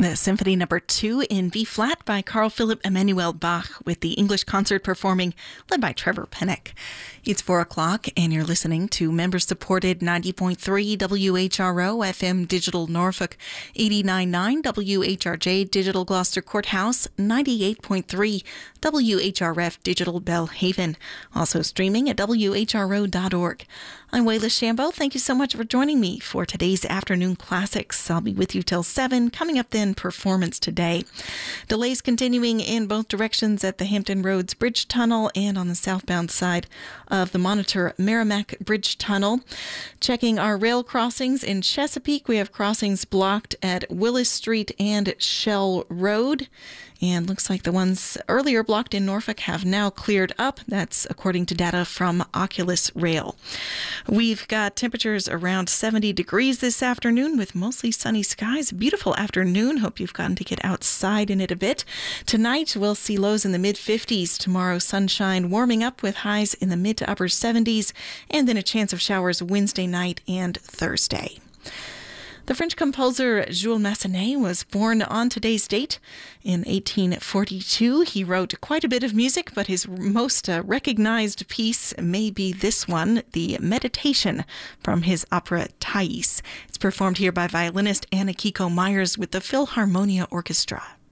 The Symphony No. 2 in B-flat by Carl Philipp Emanuel Bach, with the English concert performing, led by Trevor Pennock. It's 4 o'clock, and you're listening to member-supported 90.3 WHRO FM Digital Norfolk, 89.9 WHRJ Digital Gloucester Courthouse, 98.3 WHRF Digital Belhaven. Also streaming at WHRO.org. I'm Wayla Shambo. Thank you so much for joining me for today's Afternoon Classics. I'll be with you till 7. Coming up then, Performance Today. Delays continuing in both directions at the Hampton Roads Bridge Tunnel and on the southbound side of the Monitor Merrimack Bridge Tunnel. Checking our rail crossings in Chesapeake, we have crossings blocked at Willis Street and Shell Road. And looks like the ones earlier blocked in Norfolk have now cleared up. That's according to data from Oculus Rail. We've got temperatures around 70 degrees this afternoon with mostly sunny skies. A beautiful afternoon. Hope you've gotten to get outside in it a bit. Tonight, we'll see lows in the mid-50s. Tomorrow, sunshine warming up with highs in the mid to upper 70s. And then a chance of showers Wednesday night and Thursday. The French composer Jules Massenet was born on today's date. In 1842, he wrote quite a bit of music, but his most recognized piece may be this one, the Meditation, from his opera Thais. It's performed here by violinist Anna Kiko Myers with the Philharmonia Orchestra.